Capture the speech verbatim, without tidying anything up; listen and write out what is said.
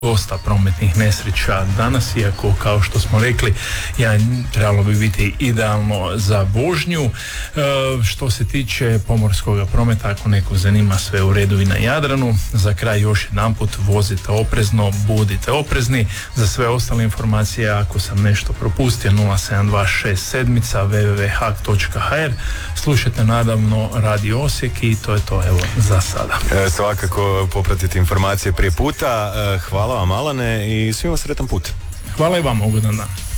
dosta prometnih nesreća danas, iako kao što smo rekli, ja, trebalo bi biti idealno za vožnju. E, što se tiče pomorskog prometa, ako neko zanima, sve u redu i na Jadranu. Za kraj još jedanput, vozite oprezno, budite oprezni. Za sve ostale informacije, ako sam nešto propustio, nula sedam dva šest sedam w w w točka h a k točka h r. Slušajte nadavno Radio Osijek i to je to, evo, za sada. E, svakako popratite informacije prije puta. E, hvala vam, Alane, i svima sretan put. Hvala i vam, ugodan dan.